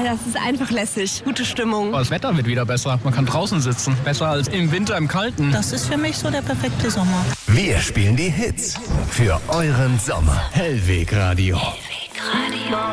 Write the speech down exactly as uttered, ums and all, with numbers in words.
das ist einfach lässig. Gute Stimmung. Das Wetter wird wieder besser. Man kann draußen sitzen. Besser als im Winter im Kalten. Das ist für mich so der perfekte Sommer. Wir spielen die Hits für euren Sommer. Hellweg Radio. Hellweg Radio.